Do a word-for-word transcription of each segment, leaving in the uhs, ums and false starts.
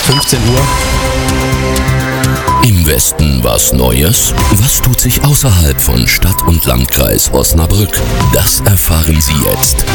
fünfzehn Uhr. Im Westen was Neues? Was tut sich außerhalb von Stadt und Landkreis Osnabrück? Das erfahren Sie jetzt.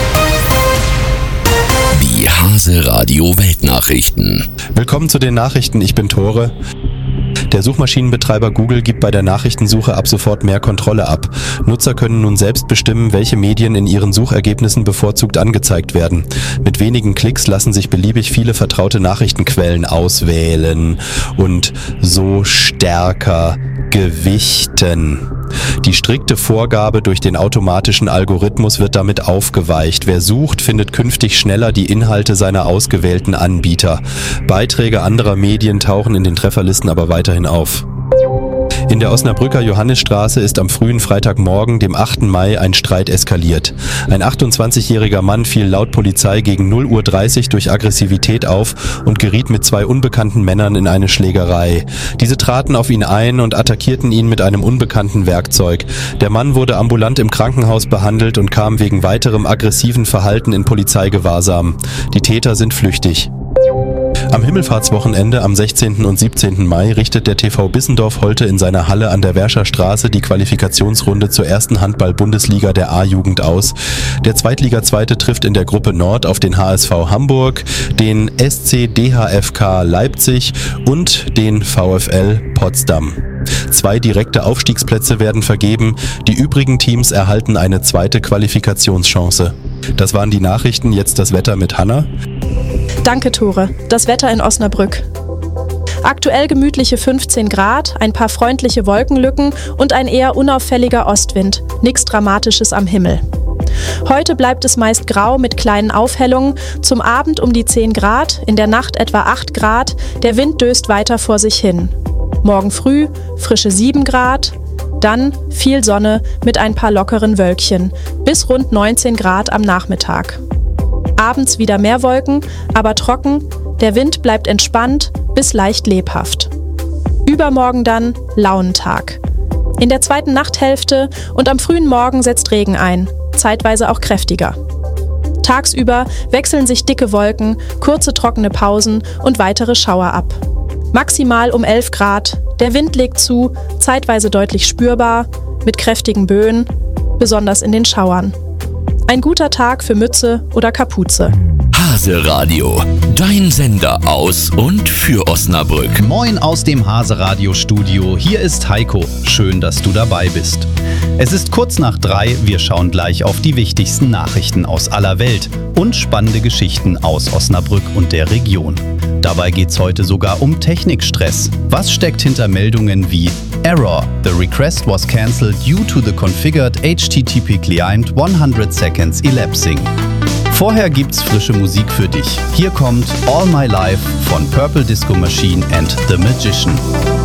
Die Hase Radio Weltnachrichten. Willkommen zu den Nachrichten, ich bin Tore. Der Suchmaschinenbetreiber Google gibt bei der Nachrichtensuche ab sofort mehr Kontrolle ab. Nutzer können nun selbst bestimmen, welche Medien in ihren Suchergebnissen bevorzugt angezeigt werden. Mit wenigen Klicks lassen sich beliebig viele vertraute Nachrichtenquellen auswählen und so stärker gewichten. Die strikte Vorgabe durch den automatischen Algorithmus wird damit aufgeweicht. Wer sucht, findet künftig schneller die Inhalte seiner ausgewählten Anbieter. Beiträge anderer Medien tauchen in den Trefferlisten aber weiterhin auf. In der Osnabrücker Johannisstraße ist am frühen Freitagmorgen, dem achten Mai, ein Streit eskaliert. Ein achtundzwanzigjähriger Mann fiel laut Polizei gegen null Uhr dreißig durch Aggressivität auf und geriet mit zwei unbekannten Männern in eine Schlägerei. Diese traten auf ihn ein und attackierten ihn mit einem unbekannten Werkzeug. Der Mann wurde ambulant im Krankenhaus behandelt und kam wegen weiterem aggressiven Verhalten in Polizeigewahrsam. Die Täter sind flüchtig. Am Himmelfahrtswochenende am sechzehnten und siebzehnten Mai richtet der T V Bissendorf-Holte in seiner Halle an der Wärscher Straße die Qualifikationsrunde zur ersten Handball-Bundesliga der A-Jugend aus. Der Zweitliga-Zweite trifft in der Gruppe Nord auf den H S V Hamburg, den S C D H F K Leipzig und den VfL Potsdam. Zwei direkte Aufstiegsplätze werden vergeben, die übrigen Teams erhalten eine zweite Qualifikationschance. Das waren die Nachrichten, jetzt das Wetter mit Hanna. Danke, Tore. Das Wetter in Osnabrück. Aktuell gemütliche fünfzehn Grad, ein paar freundliche Wolkenlücken und ein eher unauffälliger Ostwind. Nichts Dramatisches am Himmel. Heute bleibt es meist grau mit kleinen Aufhellungen, zum Abend um die zehn Grad, in der Nacht etwa acht Grad, der Wind döst weiter vor sich hin. Morgen früh frische sieben Grad, dann viel Sonne mit ein paar lockeren Wölkchen, bis rund neunzehn Grad am Nachmittag. Abends wieder mehr Wolken, aber trocken, der Wind bleibt entspannt bis leicht lebhaft. Übermorgen dann Launentag. In der zweiten Nachthälfte und am frühen Morgen setzt Regen ein, zeitweise auch kräftiger. Tagsüber wechseln sich dicke Wolken, kurze trockene Pausen und weitere Schauer ab. Maximal um elf Grad, der Wind legt zu, zeitweise deutlich spürbar, mit kräftigen Böen, besonders in den Schauern. Ein guter Tag für Mütze oder Kapuze. Hase Radio, dein Sender aus und für Osnabrück. Moin aus dem Hase Radio Studio. Hier ist Heiko. Schön, dass du dabei bist. Es ist kurz nach drei. Wir schauen gleich auf die wichtigsten Nachrichten aus aller Welt und spannende Geschichten aus Osnabrück und der Region. Dabei geht's heute sogar um Technikstress. Was steckt hinter Meldungen wie Error, the request was cancelled due to the configured H T T P client hundert seconds elapsing. Vorher gibt's frische Musik für dich. Hier kommt All My Life von Purple Disco Machine and The Magician.